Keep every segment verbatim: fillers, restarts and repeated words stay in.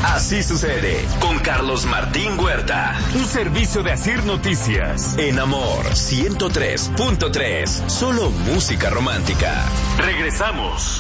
Así sucede con Carlos Martín Huerta. Un servicio de Asir Noticias. En Amor ciento tres punto tres. Solo música romántica. Regresamos.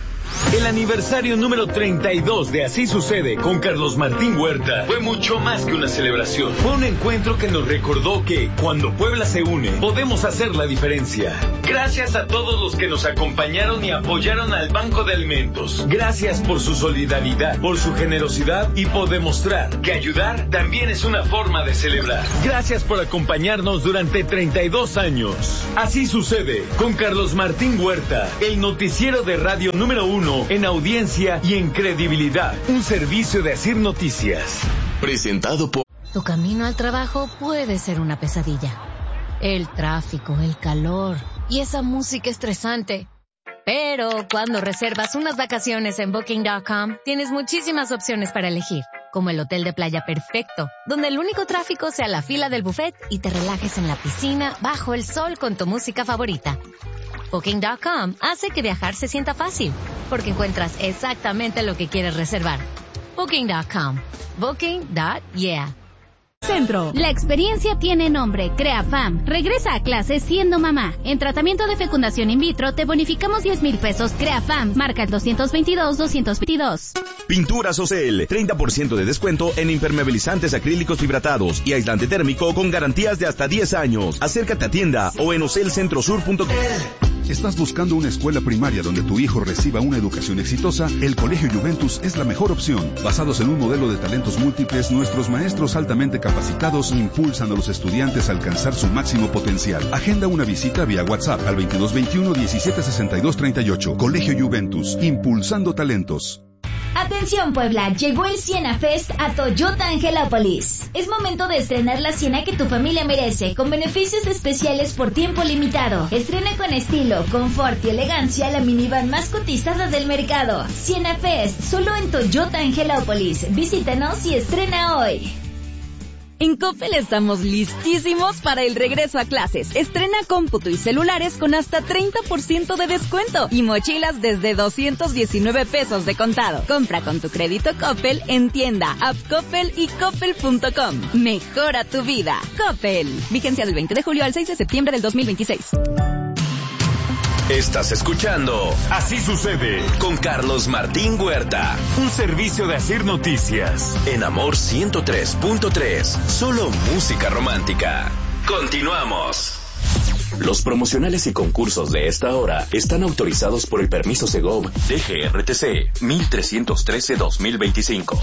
El aniversario número treinta y dos de Así Sucede con Carlos Martín Huerta fue mucho más que una celebración. Fue un encuentro que nos recordó que cuando Puebla se une, podemos hacer la diferencia. Gracias a todos los que nos acompañaron y apoyaron al Banco de Alimentos. Gracias por su solidaridad, por su generosidad y por demostrar que ayudar también es una forma de celebrar. Gracias por acompañarnos durante treinta y dos años. Así Sucede con Carlos Martín Huerta, el noticiero de radio número uno en audiencia y en credibilidad. Un servicio de Asir Noticias. Presentado por... Tu camino al trabajo puede ser una pesadilla. El tráfico, el calor y esa música estresante. Pero cuando reservas unas vacaciones en Booking punto com, tienes muchísimas opciones para elegir. Como el hotel de playa perfecto, donde el único tráfico sea la fila del buffet y te relajes en la piscina bajo el sol con tu música favorita. Booking punto com hace que viajar se sienta fácil, porque encuentras exactamente lo que quieres reservar. Booking punto com. Booking punto yeah. Centro. La experiencia tiene nombre. CreaFam. Regresa a clases siendo mamá. En tratamiento de fecundación in vitro te bonificamos diez mil pesos. CreaFam. Marca el doscientos veintidós doscientos veintidós. Pinturas Ocel. treinta por ciento de descuento en impermeabilizantes acrílicos fibratados y aislante térmico con garantías de hasta diez años. Acércate a tienda o en ocel centro sur punto com. ¿Estás buscando una escuela primaria donde tu hijo reciba una educación exitosa? El Colegio Juventus es la mejor opción. Basados en un modelo de talentos múltiples, nuestros maestros altamente capacitados impulsan a los estudiantes a alcanzar su máximo potencial. Agenda una visita vía WhatsApp al veintidós veintiuno diecisiete sesenta y dos treinta y ocho. Colegio Juventus, impulsando talentos. Atención Puebla, llegó el Siena Fest a Toyota Angelópolis. Es momento de estrenar la Siena que tu familia merece, con beneficios especiales por tiempo limitado. Estrena con estilo, confort y elegancia la minivan más cotizada del mercado. Siena Fest, solo en Toyota Angelópolis. Visítanos y estrena hoy. En Coppel estamos listísimos para el regreso a clases. Estrena cómputo y celulares con hasta treinta por ciento de descuento y mochilas desde doscientos diecinueve pesos de contado. Compra con tu crédito Coppel en tienda, app Coppel y coppel punto com. Mejora tu vida. Coppel. Vigencia del veinte de julio al seis de septiembre del dos mil veintiséis. Estás escuchando Así Sucede con Carlos Martín Huerta. Un servicio de Asir Noticias. En Amor ciento tres punto tres. Solo música romántica. Continuamos. Los promocionales y concursos de esta hora están autorizados por el permiso Segov D G R T C mil trescientos trece dos mil veinticinco.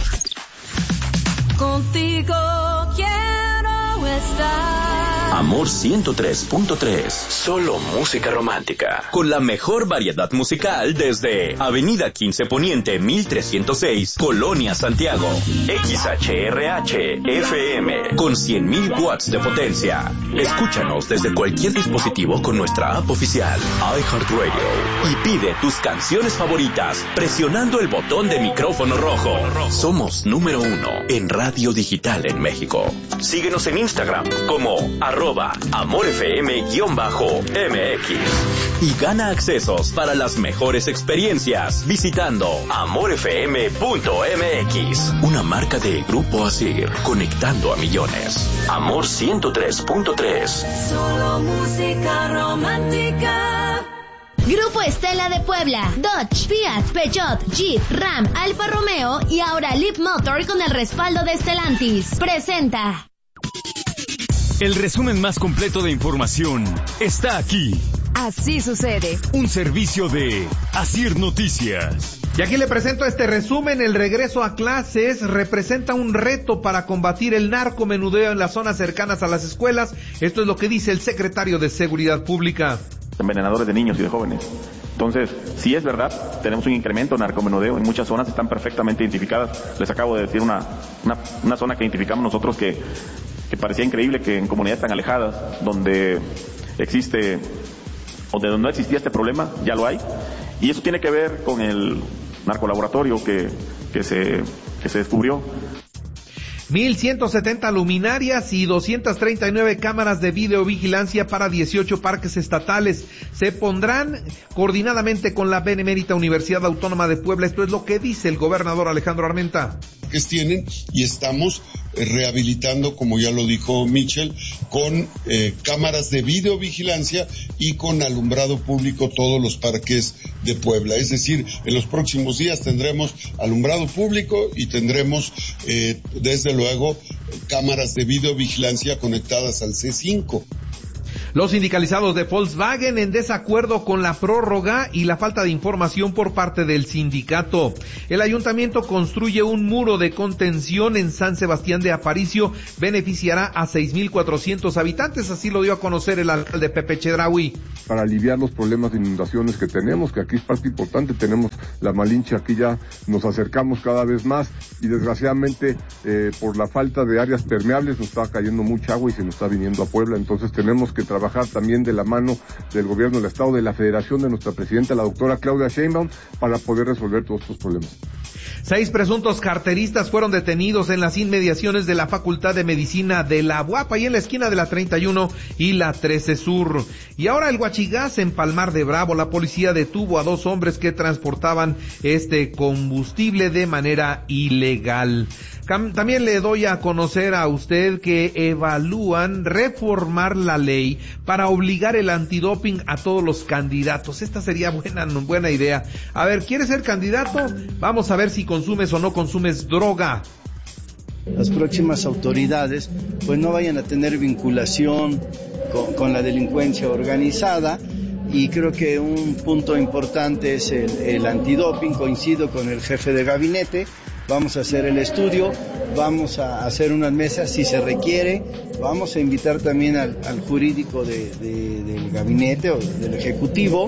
Contigo quiero estar. Amor ciento tres punto tres. Solo música romántica. Con la mejor variedad musical desde Avenida quince Poniente mil trescientos seis, Colonia Santiago. X H R H F M con cien mil watts de potencia. Escúchanos desde cualquier dispositivo con nuestra app oficial iHeartRadio y pide tus canciones favoritas presionando el botón de micrófono rojo. Somos número uno en radio digital en México. Síguenos en Instagram como arroba amorfm-mx y gana accesos para las mejores experiencias visitando amorfm punto m x. Una marca de Grupo Asir, conectando a millones. Amor ciento tres punto tres. Solo música romántica. Grupo Estela de Puebla, Dodge, Fiat, Peugeot, Jeep, Ram, Alfa Romeo y ahora Leap Motor con el respaldo de Stellantis. Presenta. El resumen más completo de información está aquí. Así Sucede. Un servicio de Asir Noticias. Y aquí le presento este resumen. El regreso a clases representa un reto para combatir el narcomenudeo en las zonas cercanas a las escuelas. Esto es lo que dice el secretario de Seguridad Pública. Envenenadores de niños y de jóvenes. Entonces, sí es verdad, tenemos un incremento en narcomenudeo, en muchas zonas están perfectamente identificadas. Les acabo de decir una, una, una zona que identificamos nosotros que, que parecía increíble, que en comunidades tan alejadas, donde existe, o de donde no existía este problema, ya lo hay. Y eso tiene que ver con el narcolaboratorio que, que, se, que se descubrió. mil ciento setenta luminarias y doscientas treinta y nueve cámaras de videovigilancia para dieciocho parques estatales se pondrán coordinadamente con la Benemérita Universidad Autónoma de Puebla. Esto es lo que dice el gobernador Alejandro Armenta. que tienen, y estamos rehabilitando, como ya lo dijo Michel, con eh, cámaras de videovigilancia y con alumbrado público todos los parques de Puebla. Es decir, en los próximos días tendremos alumbrado público y tendremos, eh, desde luego, cámaras de videovigilancia conectadas al C cinco. Los sindicalizados de Volkswagen en desacuerdo con la prórroga y la falta de información por parte del sindicato. El ayuntamiento construye un muro de contención en San Sebastián de Aparicio, beneficiará a seis mil cuatrocientos habitantes, así lo dio a conocer el alcalde Pepe Chedraui. Para aliviar los problemas de inundaciones que tenemos, que aquí es parte importante, tenemos la Malinche, aquí ya nos acercamos cada vez más y desgraciadamente eh, por la falta de áreas permeables nos está cayendo mucha agua y se nos está viniendo a Puebla, entonces tenemos que trabajar también de la mano del gobierno del estado, de la federación, de nuestra presidenta, la doctora Claudia Sheinbaum, para poder resolver todos estos problemas. Seis presuntos carteristas fueron detenidos en las inmediaciones de la Facultad de Medicina de la U A P, y en la esquina de la treinta y uno y la trece Sur. Y ahora el Huachigás en Palmar de Bravo, la policía detuvo a dos hombres que transportaban este combustible de manera ilegal. También le doy a conocer a usted que evalúan reformar la ley para obligar el antidoping a todos los candidatos. Esta sería buena, buena idea. A ver, ¿quieres ser candidato? Vamos a ver si consumes o no consumes droga. Las próximas autoridades pues no vayan a tener vinculación con, con la delincuencia organizada, y creo que un punto importante es el, el antidoping. Coincido con el jefe de gabinete. Vamos a hacer el estudio, vamos a hacer unas mesas si se requiere, vamos a invitar también al, al jurídico de, de, del gabinete o del ejecutivo.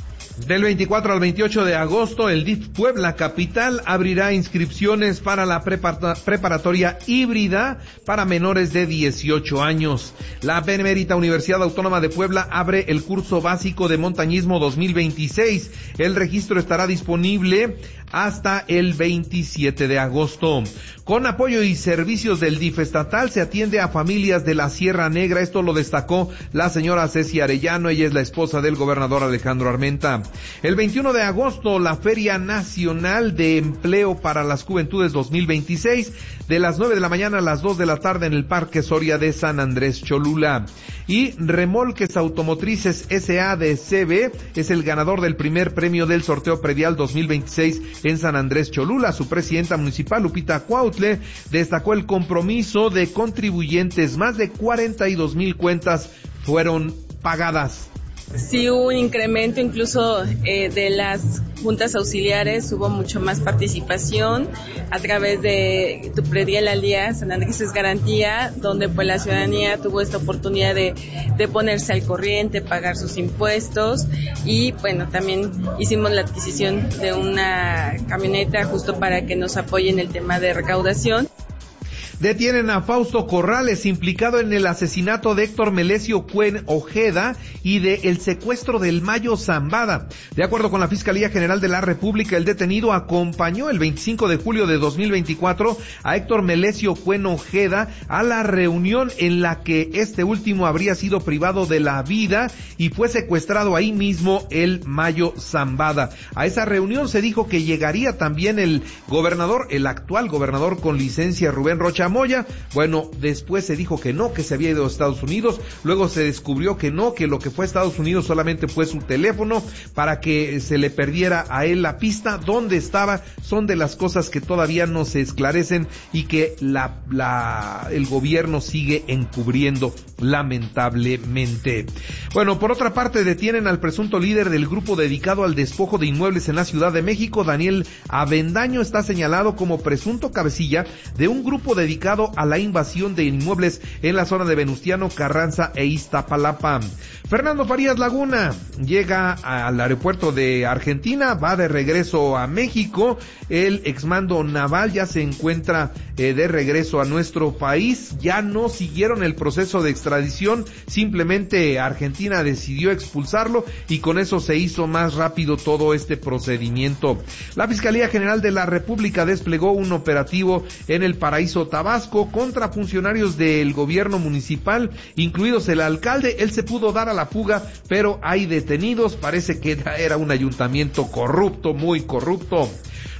Del veinticuatro al veintiocho de agosto, el D I F Puebla Capital abrirá inscripciones para la preparatoria híbrida para menores de dieciocho años. La Benemérita Universidad Autónoma de Puebla abre el curso básico de montañismo dos mil veintiséis. El registro estará disponible hasta el veintisiete de agosto. Con apoyo y servicios del D I F estatal se atiende a familias de la Sierra Negra. Esto lo destacó la señora Ceci Arellano, ella es la esposa del gobernador Alejandro Armenta. El veintiuno de agosto, la Feria Nacional de Empleo para las Juventudes dos mil veintiséis, de las nueve de la mañana a las dos de la tarde en el Parque Soria de San Andrés Cholula. Y Remolques Automotrices S A de C B es el ganador del primer premio del sorteo predial dos mil veintiséis en San Andrés Cholula. Su presidenta municipal, Lupita Cuautle, destacó el compromiso de contribuyentes. Más de cuarenta y dos mil cuentas fueron pagadas. Sí hubo un incremento incluso eh, de las juntas auxiliares, hubo mucho más participación a través de Tu Predial al Día, San Andrés es Garantía, donde pues la ciudadanía tuvo esta oportunidad de, de ponerse al corriente, pagar sus impuestos, y bueno, también hicimos la adquisición de una camioneta justo para que nos apoye en el tema de recaudación. Detienen a Fausto Corrales, implicado en el asesinato de Héctor Melesio Cuen Ojeda y de el secuestro del Mayo Zambada. De acuerdo con la Fiscalía General de la República, el detenido acompañó el veinticinco de julio de dos mil veinticuatro a Héctor Melesio Cuen Ojeda a la reunión en la que este último habría sido privado de la vida y fue secuestrado ahí mismo el Mayo Zambada. A esa reunión se dijo que llegaría también el gobernador, el actual gobernador con licencia, Rubén Rocha Moya. Bueno, después se dijo que no, que se había ido a Estados Unidos, luego se descubrió que no, que lo que fue a Estados Unidos solamente fue su teléfono para que se le perdiera a él la pista. ¿Dónde estaba? Son de las cosas que todavía no se esclarecen y que la, la, el gobierno sigue encubriendo, lamentablemente. Bueno, por otra parte, detienen al presunto líder del grupo dedicado al despojo de inmuebles en la Ciudad de México. Daniel Avendaño está señalado como presunto cabecilla de un grupo dedicado a la invasión de inmuebles en la zona de Venustiano Carranza e Iztapalapa. Fernando Farías Laguna llega al aeropuerto de Argentina, va de regreso a México. El exmando naval ya se encuentra eh, de regreso a nuestro país. Ya no siguieron el proceso de extradición, simplemente Argentina decidió expulsarlo y con eso se hizo más rápido todo este procedimiento. La Fiscalía General de la República desplegó un operativo en el Paraíso Tabasco contra funcionarios del gobierno municipal, incluidos el alcalde. Él se pudo dar a la fuga, pero hay detenidos. Parece que era un ayuntamiento corrupto, muy corrupto.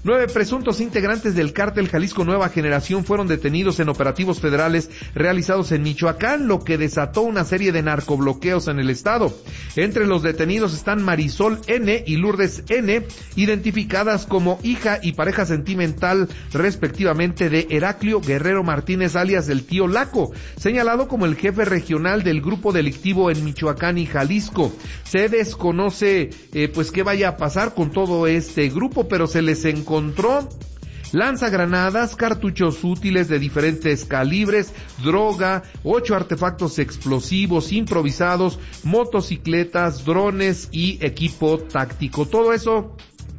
Nueve presuntos integrantes del cártel Jalisco Nueva Generación fueron detenidos en operativos federales realizados en Michoacán, lo que desató una serie de narcobloqueos en el estado. Entre los detenidos están Marisol N. y Lourdes N., identificadas como hija y pareja sentimental respectivamente de Heraclio Guerrero Martínez, alias el Tío Laco, señalado como el jefe regional del grupo delictivo en Michoacán y Jalisco. Se desconoce eh, pues qué vaya a pasar con todo este grupo, pero se les encontró lanzagranadas, cartuchos útiles de diferentes calibres, droga, ocho artefactos explosivos improvisados, motocicletas, drones y equipo táctico. Todo eso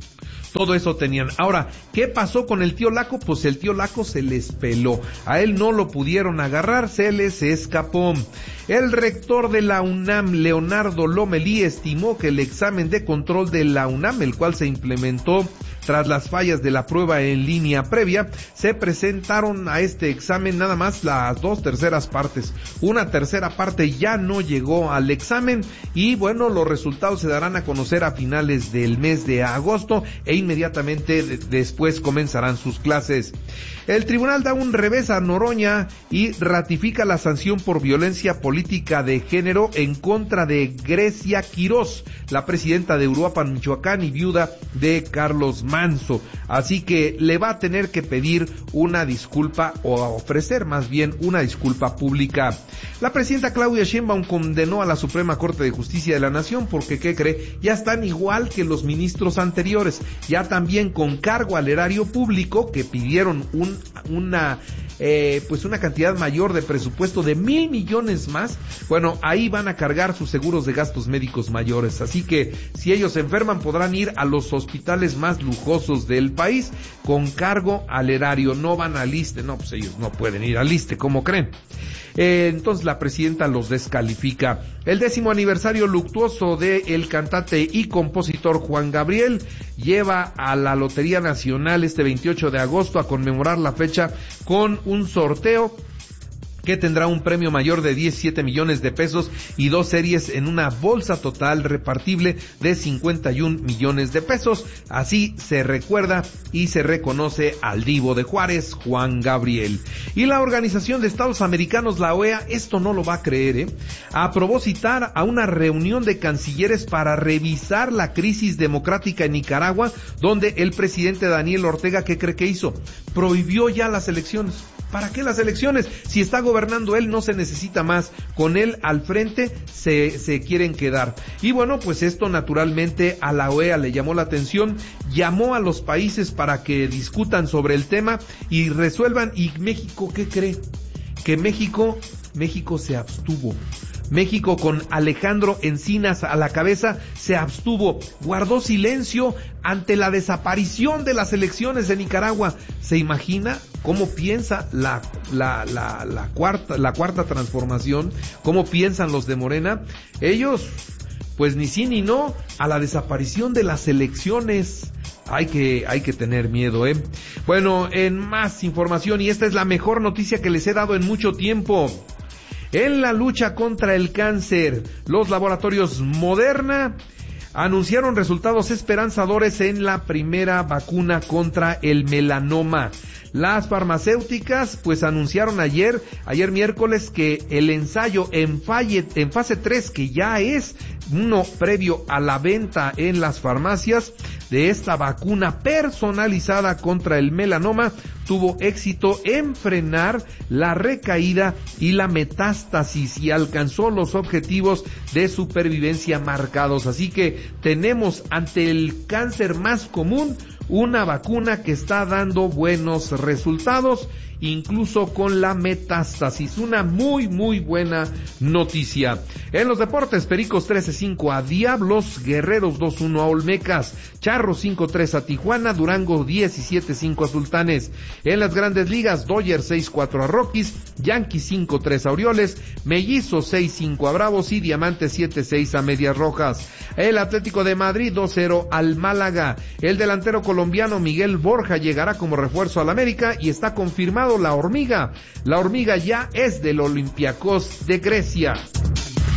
Todo eso tenían. Ahora, ¿qué pasó con el Tío Laco? Pues el Tío Laco se les peló. A él no lo pudieron agarrar, se les escapó. El rector de la UNAM, Leonardo Lomelí, estimó que el examen de control de la UNAM, el cual se implementó tras las fallas de la prueba en línea previa, se presentaron a este examen nada más las dos terceras partes. Una tercera parte ya no llegó al examen y bueno, los resultados se darán a conocer a finales del mes de agosto e inmediatamente de- después comenzarán sus clases. El tribunal da un revés a Noroña y ratifica la sanción por violencia política de género en contra de Grecia Quirós, la presidenta de Uruapan, Michoacán y viuda de Carlos Manso. Así que le va a tener que pedir una disculpa o a ofrecer más bien una disculpa pública. La presidenta Claudia Sheinbaum condenó a la Suprema Corte de Justicia de la Nación porque, ¿qué cree? Ya están igual que los ministros anteriores, ya también con cargo al erario público, que pidieron un una eh, pues una cantidad mayor de presupuesto de mil millones más. Bueno, ahí van a cargar sus seguros de gastos médicos mayores, así que si ellos se enferman podrán ir a los hospitales más lujosos del país con cargo al erario, no van al ISSSTE. No, pues ellos no pueden ir al ISSSTE, ¿cómo creen? Eh, entonces la presidenta los descalifica. El décimo aniversario luctuoso de el cantante y compositor Juan Gabriel lleva a la Lotería Nacional este veintiocho de agosto a conmemorar la fecha con un sorteo que tendrá un premio mayor de diecisiete millones de pesos y dos series en una bolsa total repartible de cincuenta y un millones de pesos. Así se recuerda y se reconoce al divo de Juárez, Juan Gabriel. Y la Organización de Estados Americanos, la O E A, esto no lo va a creer, ¿eh? aprobó citar a una reunión de cancilleres para revisar la crisis democrática en Nicaragua, donde el presidente Daniel Ortega, ¿qué cree que hizo? Prohibió ya las elecciones. ¿Para qué las elecciones? Si está gobernando él, no se necesita más. Con él al frente se, se quieren quedar. Y bueno, pues esto naturalmente a la O E A le llamó la atención, llamó a los países para que discutan sobre el tema y resuelvan. ¿Y México qué cree? Que México, México se abstuvo. México, con Alejandro Encinas a la cabeza, se abstuvo, guardó silencio ante la desaparición de las elecciones de Nicaragua. ¿Se imagina cómo piensa la, la, la, la cuarta, la cuarta transformación? ¿Cómo piensan los de Morena? Ellos, pues ni sí ni no, a la desaparición de las elecciones. Hay que, hay que tener miedo, ¿eh? Bueno, en más información, y esta es la mejor noticia que les he dado en mucho tiempo. En la lucha contra el cáncer, los laboratorios Moderna anunciaron resultados esperanzadores en la primera vacuna contra el melanoma. Las farmacéuticas pues anunciaron ayer, ayer miércoles, que el ensayo en, falle, en fase tres, que ya es uno previo a la venta en las farmacias de esta vacuna personalizada contra el melanoma, tuvo éxito en frenar la recaída y la metástasis y alcanzó los objetivos de supervivencia marcados. Así que tenemos ante el cáncer más común una vacuna que está dando buenos resultados, incluso con la metástasis. Una muy muy buena noticia. En los deportes, Pericos trece cinco a Diablos, Guerreros dos uno a Olmecas, Charros cinco tres a Tijuana, Durango diecisiete cinco a Sultanes. En las Grandes Ligas, Dodgers seis cuatro a Rockies, Yankees cinco tres a Orioles, Mellizos seis cinco a Bravos y Diamantes siete seis a Medias Rojas. El Atlético de Madrid dos cero al Málaga. El delantero colombiano Miguel Borja llegará como refuerzo al América y está confirmado la hormiga. La hormiga ya es del Olympiacos de Grecia.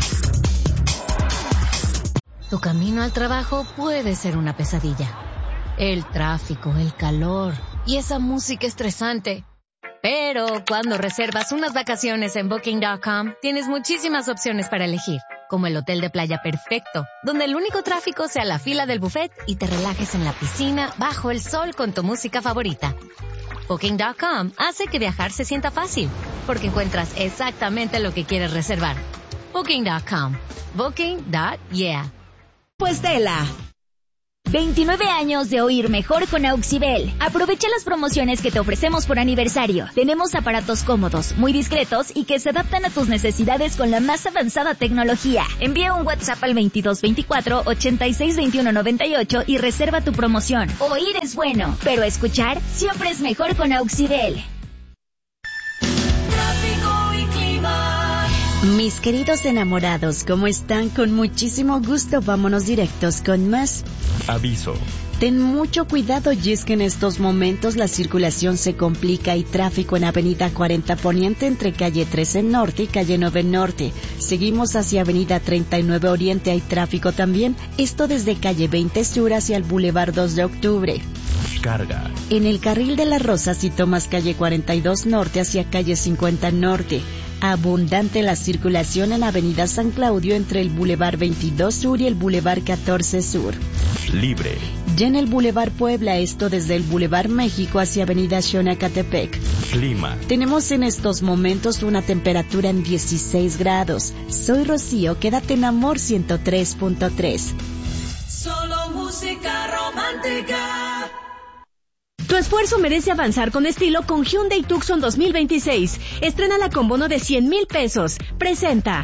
Tu camino al trabajo puede ser una pesadilla, El tráfico, el calor y esa música estresante. Pero cuando reservas unas vacaciones en Booking punto com, tienes muchísimas opciones para elegir, como el hotel de playa perfecto, donde el único tráfico sea la fila del buffet y te relajes en la piscina bajo el sol con tu música favorita. Booking punto com hace que viajar se sienta fácil, porque encuentras exactamente lo que quieres reservar. Booking punto com. Booking punto yeah. Pues tela. veintinueve años de oír mejor con Auxibel. Aprovecha las promociones que te ofrecemos por aniversario. Tenemos aparatos cómodos, muy discretos y que se adaptan a tus necesidades con la más avanzada tecnología. Envía un WhatsApp al veintidós veinticuatro ochenta y seis veintiuno noventa y ocho y reserva tu promoción. Oír es bueno, pero escuchar siempre es mejor con Auxibel. Mis queridos enamorados, ¿cómo están? Con muchísimo gusto, vámonos directos con más. Aviso. Ten mucho cuidado y es que en estos momentos la circulación se complica y tráfico en Avenida cuarenta Poniente entre calle trece Norte y calle nueve Norte. Seguimos hacia Avenida treinta y nueve Oriente, hay tráfico también. Esto desde calle veinte Sur hacia el Boulevard dos de Octubre. Carga. En el carril de las Rosas si tomas calle cuarenta y dos Norte hacia calle cincuenta Norte. Abundante la circulación en Avenida San Claudio entre el Boulevard veintidós Sur y el Boulevard catorce Sur. Libre. Ya en el Boulevard Puebla, esto desde el Boulevard México hacia Avenida Xonacatepec. Clima. Tenemos en estos momentos una temperatura en dieciséis grados. Soy Rocío, quédate en Amor ciento tres punto tres. Solo música romántica. Tu esfuerzo merece avanzar con estilo con Hyundai Tucson dos mil veintiséis. Estrénala con bono de cien mil pesos. Presenta.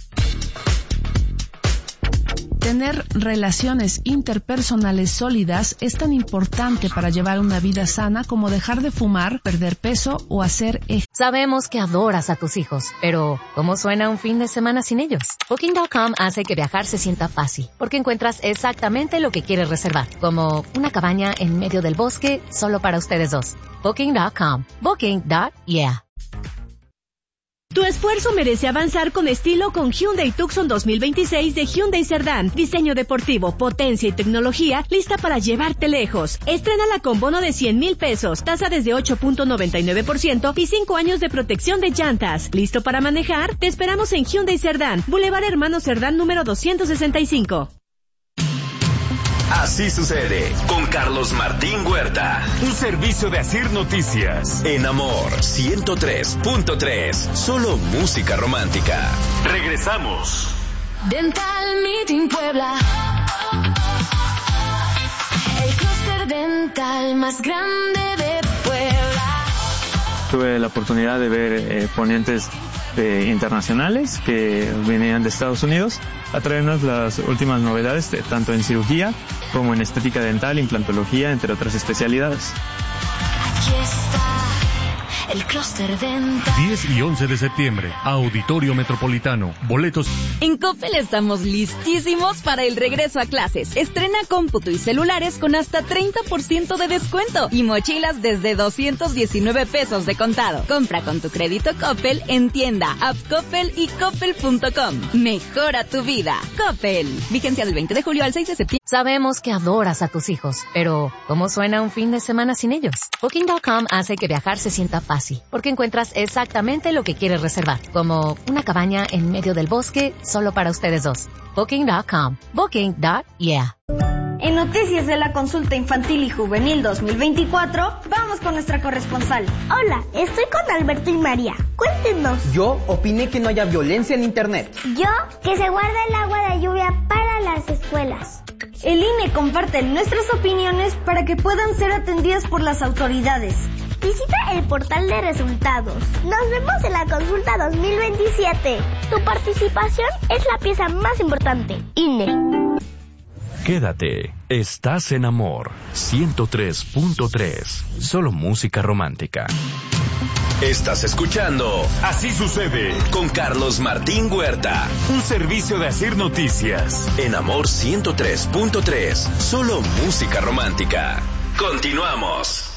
Tener relaciones interpersonales sólidas es tan importante para llevar una vida sana como dejar de fumar, perder peso o hacer ejercicio. Sabemos que adoras a tus hijos, pero ¿cómo suena un fin de semana sin ellos? Booking punto com hace que viajar se sienta fácil, porque encuentras exactamente lo que quieres reservar, como una cabaña en medio del bosque solo para ustedes dos. Booking punto com. Booking punto yeah. Tu esfuerzo merece avanzar con estilo con Hyundai Tucson dos mil veintiséis de Hyundai Cerdán. Diseño deportivo, potencia y tecnología lista para llevarte lejos. Estrénala con bono de cien mil pesos, tasa desde ocho punto noventa y nueve por ciento y cinco años de protección de llantas. ¿Listo para manejar? Te esperamos en Hyundai Cerdán, Boulevard Hermano Cerdán número doscientos sesenta y cinco. Así sucede con Carlos Martín Huerta. Un servicio de Asir Noticias. En Amor ciento tres punto tres. Solo música romántica. Regresamos. Dental Meeting Puebla. El clúster dental más grande de Puebla. Tuve la oportunidad de ver eh, ponentes eh, internacionales que venían de Estados Unidos a traernos las últimas novedades, de, tanto en cirugía como en estética dental, implantología, entre otras especialidades. Aquí está el clúster dental. diez y once de septiembre, Auditorio Metropolitano. Boletos. En Coppel estamos listísimos para el regreso a clases. Estrena cómputo y celulares con hasta treinta por ciento de descuento y mochilas desde doscientos diecinueve pesos de contado. Compra con tu crédito Coppel en tienda, app Coppel y coppel punto com. Mejora tu vida. Coppel. Vigencia del veinte de julio al seis de septiembre. Sabemos que adoras a tus hijos, pero ¿cómo suena un fin de semana sin ellos? Booking punto com hace que viajar se sienta fácil, porque encuentras exactamente lo que quieres reservar, como una cabaña en medio del bosque solo para ustedes dos. Booking punto com. Booking punto yeah. En Noticias de la Consulta Infantil y Juvenil dos mil veinticuatro, vamos con nuestra corresponsal. Hola, estoy con Alberto y María. Cuéntenos. Yo opiné que no haya violencia en Internet. Yo, que se guarda el agua de lluvia para las escuelas. El I N E comparte nuestras opiniones para que puedan ser atendidas por las autoridades. Visita el portal de resultados. Nos vemos en la consulta dos mil veintisiete. Tu participación es la pieza más importante. I N E. Quédate, estás en Amor ciento tres punto tres. Solo música romántica. Estás escuchando Así Sucede con Carlos Martín Huerta. Un servicio de Asir Noticias. En Amor ciento tres punto tres. Solo música romántica. Continuamos.